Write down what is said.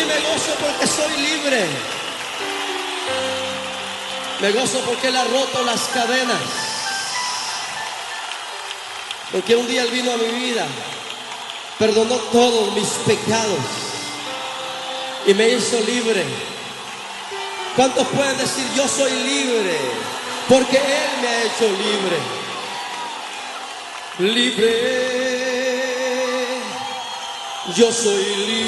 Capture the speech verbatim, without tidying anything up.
me gozo porque soy libre. Me gozo porque Él ha roto las cadenas. Porque un día Él vino a mi vida, perdonó todos mis pecados y me hizo libre. ¿Cuántos pueden decir yo soy libre? Porque Él me ha hecho libre. Libre. Yo soy libre.